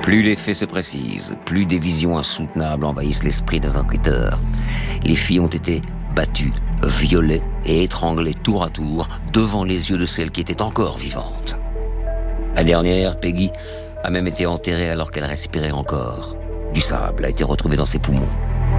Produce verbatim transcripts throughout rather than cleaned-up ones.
Plus les faits se précisent, plus des visions insoutenables envahissent l'esprit des enquêteurs. Les filles ont été battues, violées et étranglées tour à tour devant les yeux de celle qui était encore vivante. La dernière, Peggy, a même été enterrée alors qu'elle respirait encore. Du sable a été retrouvé dans ses poumons.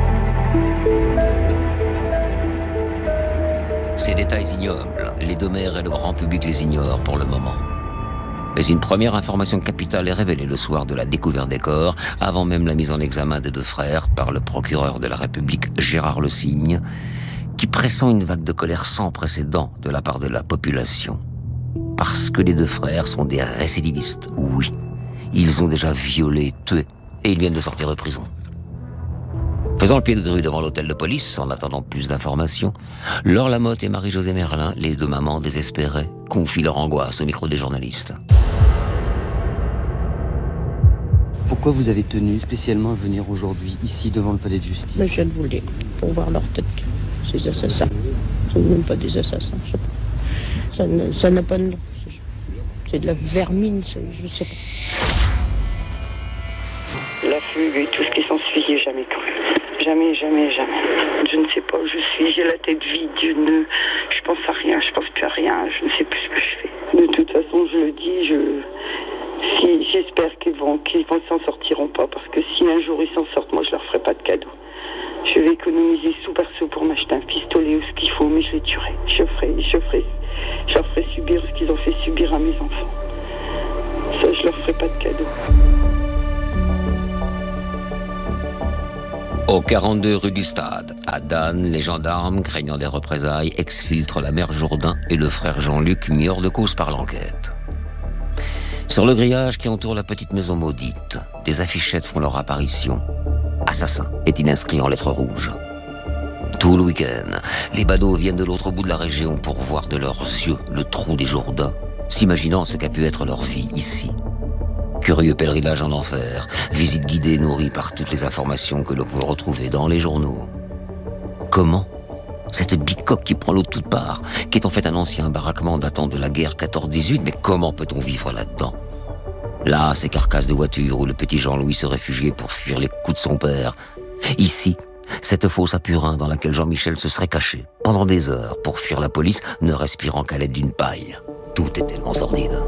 Ces détails ignobles, les deux mères et le grand public les ignorent pour le moment. Mais une première information capitale est révélée le soir de la découverte des corps, avant même la mise en examen des deux frères par le procureur de la République Gérard Le Signe, qui pressent une vague de colère sans précédent de la part de la population. Parce que les deux frères sont des récidivistes, oui. Ils ont déjà violé, tué, et ils viennent de sortir de prison. Faisant le pied de grue devant l'hôtel de police, en attendant plus d'informations, Laure Lamotte et Marie-Josée Merlin, les deux mamans désespérées, confient leur angoisse au micro des journalistes. Pourquoi vous avez tenu spécialement à venir aujourd'hui, ici, devant le palais de justice? Mais je le voulais, pour voir leur tête, ces assassins. Ce ne sont même pas des assassins, je sais pas. Ça, ne, ça n'a pas de nom. C'est de la vermine, je ne sais pas. La fugue et tout ce qui s'ensuit, j'ai jamais cru. Jamais, jamais, jamais. Je ne sais pas où je suis, j'ai la tête vide, je ne... Je pense à rien, je pense plus à rien, je ne sais plus ce que je fais. De toute façon, je le dis, je... Si, j'espère qu'ils vont, qu'ils vont s'en sortiront pas, parce que si un jour ils s'en sortent, moi je leur ferai pas de cadeau. Je vais économiser sous par sous pour m'acheter un pistolet ou ce qu'il faut, mais je les tuerai. Je ferai, je ferai, je leur ferai subir ce qu'ils ont fait subir à mes enfants. Ça, je leur ferai pas de cadeau. Au quarante-deux rue du Stade, à Dan, les gendarmes, craignant des représailles, exfiltrent la mère Jourdain et le frère Jean-Luc, mis hors de cause par l'enquête. Sur le grillage qui entoure la petite maison maudite, des affichettes font leur apparition. Assassin est-il inscrit en lettres rouges. Tout le week-end, les badauds viennent de l'autre bout de la région pour voir de leurs yeux le trou des Jourdains, s'imaginant ce qu'a pu être leur vie ici. Curieux pèlerinage en enfer, visite guidée nourrie par toutes les informations que l'on peut retrouver dans les journaux. Comment ? Cette bicoque qui prend l'eau de toutes parts, qui est en fait un ancien baraquement datant de la guerre quatorze dix-huit, mais comment peut-on vivre là-dedans ? Là, ces carcasses de voitures où le petit Jean-Louis se réfugiait pour fuir les coups de son père. Ici, cette fosse à purin dans laquelle Jean-Michel se serait caché pendant des heures pour fuir la police, ne respirant qu'à l'aide d'une paille. Tout est tellement sordide.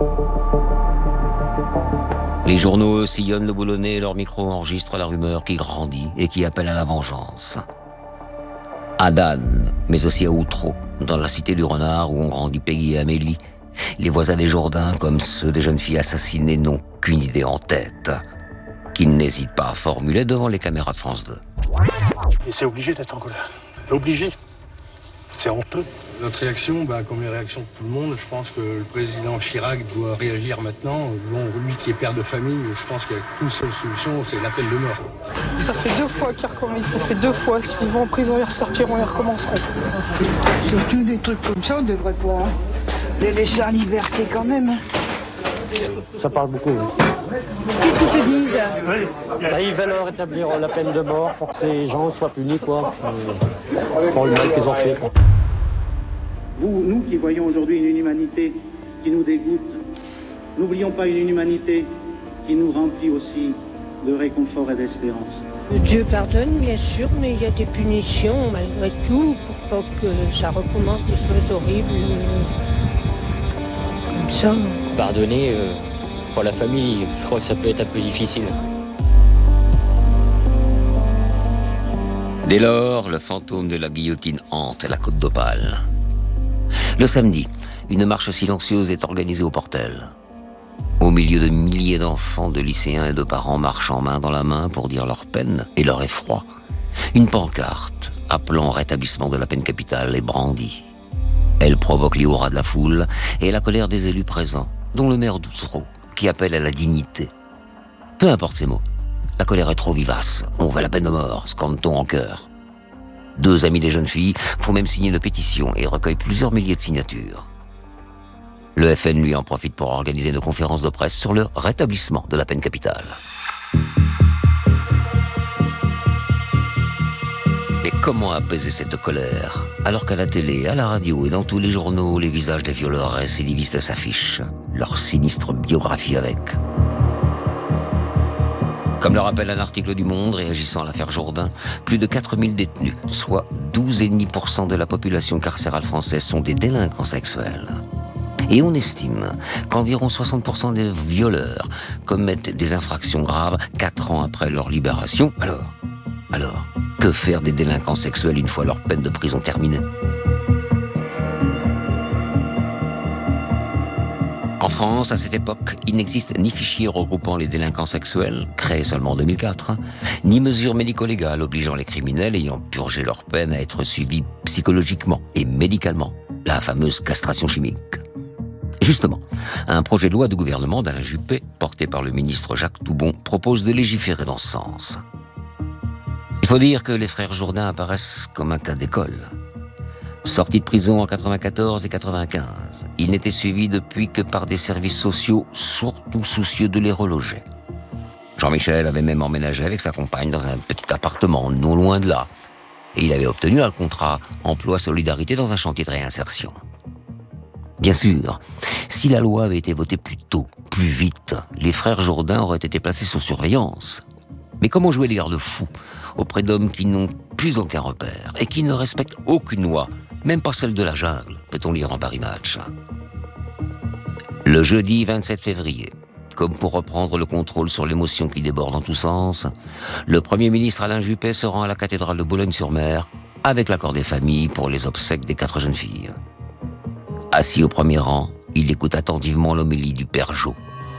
Les journaux, eux, sillonnent le boulonnais et leur micro enregistre la rumeur qui grandit et qui appelle à la vengeance. À Dan, mais aussi à Outreau, dans la cité du Renard où ont grandi Peggy et Amélie, les voisins des Jourdains, comme ceux des jeunes filles assassinées, n'ont qu'une idée en tête, qu'ils n'hésitent pas à formuler devant les caméras de France deux. Et c'est obligé d'être en colère. Obligé. C'est honteux. Notre réaction, bah, comme les réactions de tout le monde, je pense que le président Chirac doit réagir maintenant. Bon, lui qui est père de famille, je pense qu'il n'y a qu'une seule solution, c'est la peine de mort. Ça fait deux fois qu'ils recommencent, ça fait deux fois. S'ils vont en prison, ils ressortiront, ils recommenceront. Surtout des trucs comme ça, on devrait pas les laisser en liberté quand même. Ça parle beaucoup, oui. Qu'est-ce qu'ils se disent? Bah, ils veulent rétablir la peine de mort pour que ces gens soient punis, quoi, pour le mal qu'ils ont fait, quoi. Vous, nous qui voyons aujourd'hui une inhumanité qui nous dégoûte, n'oublions pas une inhumanité qui nous remplit aussi de réconfort et d'espérance. Dieu pardonne, bien sûr, mais il y a des punitions malgré tout pour pas que ça recommence des choses horribles comme ça. Pardonner, euh, pour la famille, je crois que ça peut être un peu difficile. Dès lors, le fantôme de la guillotine hante la Côte d'Opale. Le samedi, une marche silencieuse est organisée au Portel. Au milieu de milliers d'enfants, de lycéens et de parents marchant main dans la main pour dire leur peine et leur effroi, une pancarte appelant au rétablissement de la peine capitale est brandie. Elle provoque les hurrahs de la foule et la colère des élus présents, dont le maire d'Outreau, qui appelle à la dignité. Peu importe ces mots, la colère est trop vivace. On veut la peine de mort, scande-t-on en chœur. Deux amis des jeunes filles font même signer une pétition et recueillent plusieurs milliers de signatures. Le F N, lui, en profite pour organiser une conférence de presse sur le rétablissement de la peine capitale. Mais comment apaiser cette colère, alors qu'à la télé, à la radio et dans tous les journaux, les visages des violeurs récidivistes s'affichent, leur sinistre biographie avec. Comme le rappelle un article du Monde réagissant à l'affaire Jourdain, plus de quatre mille détenus, soit douze virgule cinq pour cent de la population carcérale française, sont des délinquants sexuels. Et on estime qu'environ soixante pour cent des violeurs commettent des infractions graves quatre ans après leur libération. Alors, alors, que faire des délinquants sexuels une fois leur peine de prison terminée ? En France, à cette époque, il n'existe ni fichier regroupant les délinquants sexuels, créé seulement en deux mille quatre, hein, ni mesures médico-légales obligeant les criminels ayant purgé leur peine à être suivis psychologiquement et médicalement, la fameuse castration chimique. Justement, un projet de loi du gouvernement d'Alain Juppé, porté par le ministre Jacques Toubon, propose de légiférer dans ce sens. Il faut dire que les frères Jourdain apparaissent comme un cas d'école. Sortis de prison en quatre-vingt-quatorze et quatre-vingt-quinze, ils n'étaient suivis depuis que par des services sociaux surtout soucieux de les reloger. Jean-Michel avait même emménagé avec sa compagne dans un petit appartement, non loin de là. Et il avait obtenu un contrat emploi solidarité dans un chantier de réinsertion. Bien sûr, si la loi avait été votée plus tôt, plus vite, les frères Jourdain auraient été placés sous surveillance. Mais comment jouer les garde-fous auprès d'hommes qui n'ont plus aucun repère et qui ne respectent aucune loi, même pas celle de la jungle, peut-on lire dans Paris Match. Le jeudi vingt-sept février, comme pour reprendre le contrôle sur l'émotion qui déborde en tous sens, le Premier ministre Alain Juppé se rend à la cathédrale de Boulogne-sur-Mer avec l'accord des familles pour les obsèques des quatre jeunes filles. Assis au premier rang, il écoute attentivement l'homélie du père Jo.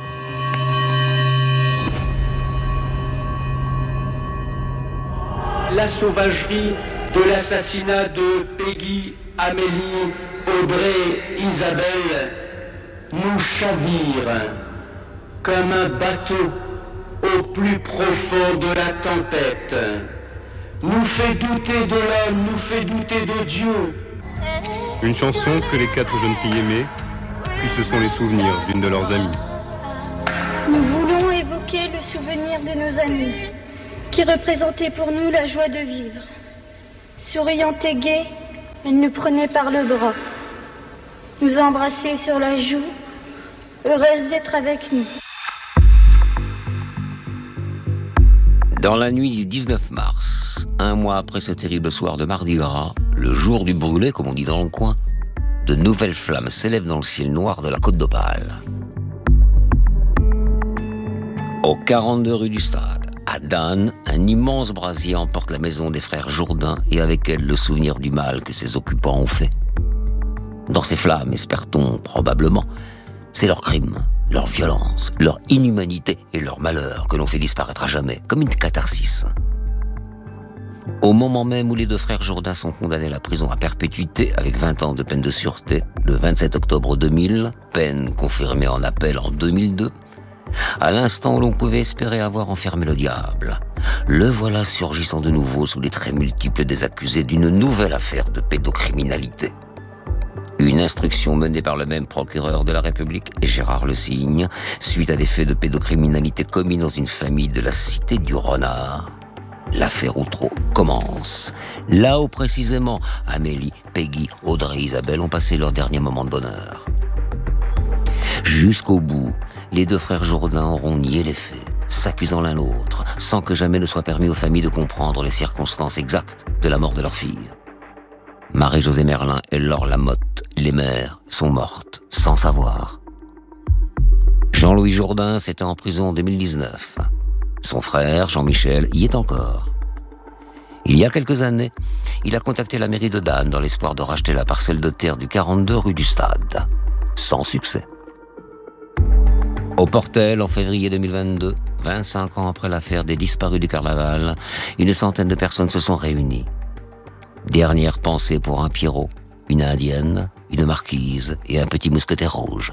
La sauvagerie de l'assassinat de Peggy, Amélie, Audrey, Isabelle nous chavire comme un bateau au plus profond de la tempête. Nous fait douter de l'homme, nous fait douter de Dieu. Une chanson que les quatre jeunes filles aimaient, puis ce sont les souvenirs d'une de leurs amies. Nous voulons évoquer le souvenir de nos amis, qui représentaient pour nous la joie de vivre. Souriante et gaie, elle nous prenait par le bras, nous embrassait sur la joue, heureuse d'être avec nous. Dans la nuit du dix-neuf mars, un mois après ce terrible soir de Mardi Gras, le jour du brûlé, comme on dit dans le coin, de nouvelles flammes s'élèvent dans le ciel noir de la Côte d'Opale. Au quarante-deux rue du Stade, à Dan, un immense brasier emporte la maison des frères Jourdain et avec elle le souvenir du mal que ses occupants ont fait. Dans ces flammes, espère-t-on probablement, c'est leur crime, leur violence, leur inhumanité et leur malheur que l'on fait disparaître à jamais, comme une catharsis. Au moment même où les deux frères Jourdain sont condamnés à la prison à perpétuité avec vingt ans de peine de sûreté, le vingt-sept octobre deux mille, peine confirmée en appel en deux mille deux, à l'instant où l'on pouvait espérer avoir enfermé le diable, le voilà surgissant de nouveau sous les traits multiples des accusés d'une nouvelle affaire de pédocriminalité. Une instruction menée par le même procureur de la République, Gérard Le Signe, suite à des faits de pédocriminalité commis dans une famille de la cité du Renard. L'affaire Outreau commence. Là où précisément Amélie, Peggy, Audrey et Isabelle ont passé leur dernier moment de bonheur. Jusqu'au bout, les deux frères Jourdain auront nié les faits, s'accusant l'un l'autre, sans que jamais ne soit permis aux familles de comprendre les circonstances exactes de la mort de leur fille. Marie-Josée Merlin et Laure Lamotte, les mères, sont mortes, sans savoir. Jean-Louis Jourdain s'était en prison en deux mille dix-neuf. Son frère, Jean-Michel, y est encore. Il y a quelques années, il a contacté la mairie de Dan dans l'espoir de racheter la parcelle de terre du quarante-deux rue du Stade. Sans succès. Au Portel, en février deux mille vingt-deux, vingt-cinq ans après l'affaire des disparus du Carnaval, une centaine de personnes se sont réunies. Dernière pensée pour un Pierrot, une indienne, une marquise et un petit mousquetaire rouge.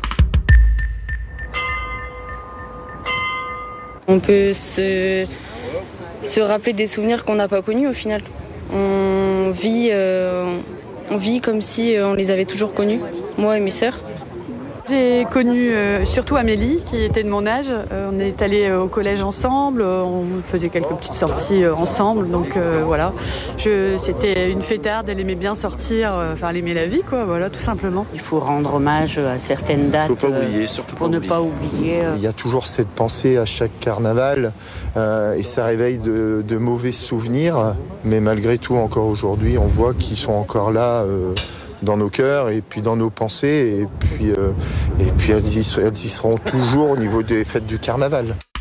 On peut se, se rappeler des souvenirs qu'on n'a pas connus au final. On vit, euh, on vit comme si on les avait toujours connus, moi et mes sœurs. J'ai connu euh, surtout Amélie, qui était de mon âge. Euh, on est allés au collège ensemble, on faisait quelques petites sorties euh, ensemble. Donc euh, voilà, Je, c'était une fêtarde, elle aimait bien sortir, euh, enfin elle aimait la vie, quoi, voilà, tout simplement. Il faut rendre hommage à certaines dates. Faut pas oublier, surtout pour pas ne oublier. pas oublier. Euh... Il y a toujours cette pensée à chaque carnaval euh, et ça réveille de, de mauvais souvenirs. Mais malgré tout, encore aujourd'hui, on voit qu'ils sont encore là. Euh, dans nos cœurs et puis dans nos pensées et puis, euh, et puis elles, y, elles y seront toujours au niveau des fêtes du carnaval.